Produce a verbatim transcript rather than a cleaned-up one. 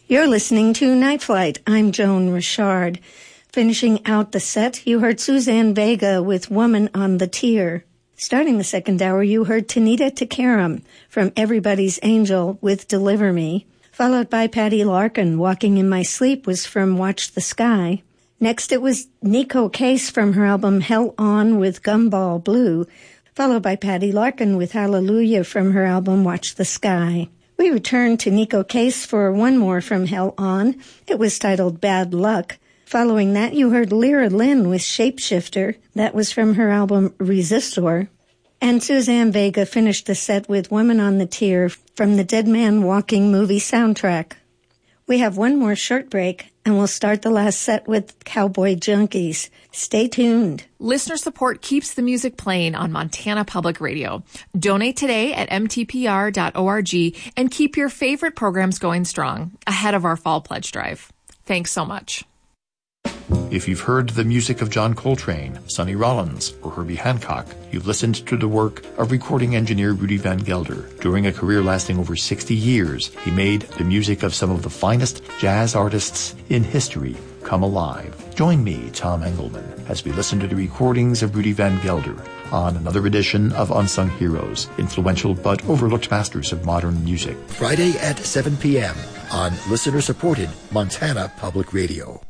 You're listening to Night Flight. I'm Joan Richard. Finishing out the set, you heard Suzanne Vega with Woman on the Tier. Starting the second hour, you heard Tanita Tikaram from Everybody's Angel with Deliver Me, followed by Patty Larkin. Walking in My Sleep was from Watch the Sky. Next, it was Nico Case from her album Hell On with Gumball Blue, followed by Patty Larkin with Hallelujah from her album Watch the Sky. We returned to Nico Case for one more from Hell On. It was titled Bad Luck. Following that, you heard Lyra Lynn with Shapeshifter. That was from her album Resistor. And Suzanne Vega finished the set with Woman on the Tier from the Dead Man Walking movie soundtrack. We have one more short break, and we'll start the last set with Cowboy Junkies. Stay tuned. Listener support keeps the music playing on Montana Public Radio. Donate today at m t p r dot org and keep your favorite programs going strong ahead of our fall pledge drive. Thanks so much. If you've heard the music of John Coltrane, Sonny Rollins, or Herbie Hancock, you've listened to the work of recording engineer Rudy Van Gelder. During a career lasting over sixty years, he made the music of some of the finest jazz artists in history come alive. Join me, Tom Engelman, as we listen to the recordings of Rudy Van Gelder on another edition of Unsung Heroes, influential but overlooked masters of modern music. Friday at seven p.m. on listener-supported Montana Public Radio.